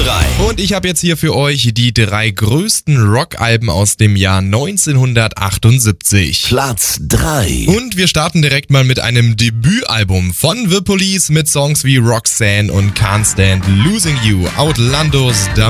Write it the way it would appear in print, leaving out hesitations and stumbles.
3. Und ich habe jetzt hier für euch die 3 größten Rockalben aus dem Jahr 1978. Platz 3. Und wir starten direkt mal mit einem Debütalbum von The Police mit Songs wie Roxanne und Can't Stand Losing You, Outlandos,